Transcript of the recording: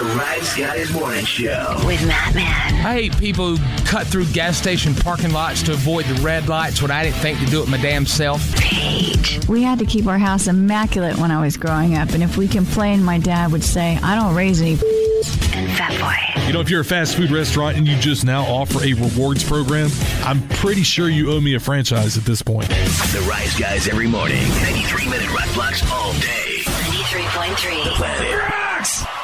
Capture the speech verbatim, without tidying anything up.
Rise Guys Morning Show with Matt Man. I hate people who cut through gas station parking lots to avoid the red lights when I didn't think to do it my damn self. Paige. We had to keep our house immaculate when I was growing up, and if we complained, my dad would say, I don't raise any And Fat Boy. You know, if you're a fast food restaurant and you just now offer a rewards program, I'm pretty sure you owe me a franchise at this point. The Rise Guys every morning. ninety-three minute rock blocks all day. ninety-three point three. The Planet Rocks.